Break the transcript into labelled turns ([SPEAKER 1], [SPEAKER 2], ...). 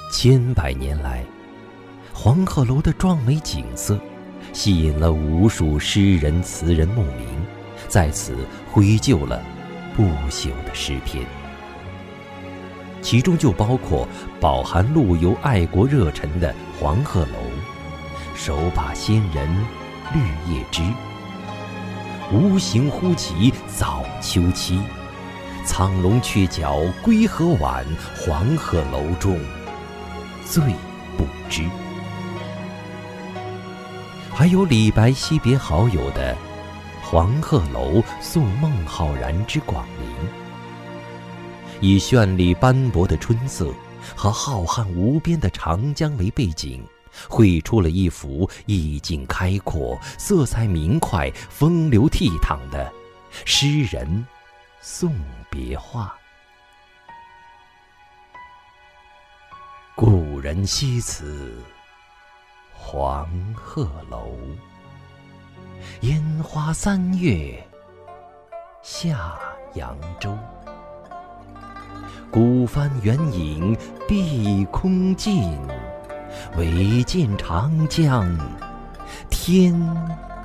[SPEAKER 1] 千百年来，黄鹤楼的壮美景色吸引了无数诗人词人慕名，在此绘就了不朽的诗篇，其中就包括饱含陆游爱国热忱的黄鹤楼、手把仙人绿叶枝、无形忽起早秋期、苍龙鹊角归何晚，黄鹤楼中最不知。还有李白惜别好友的黄鹤楼送孟浩然之广陵，以绚丽斑驳的春色和浩瀚无边的长江为背景，绘出了一幅意境开阔、色彩明快、风流倜傥的诗人送别画。故人西辞黄鹤楼，烟花三月下扬州。孤帆远影碧空尽，唯见长江天